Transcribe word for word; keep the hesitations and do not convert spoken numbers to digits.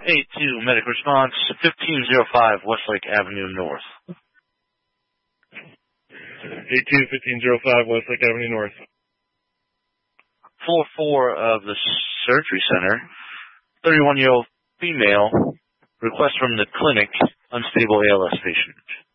eight two medic response, fifteen oh five Westlake Avenue North. eight two, fifteen oh five Westlake Avenue North. four four of the surgery center, thirty-one-year-old female, request from the clinic, unstable A L S patient.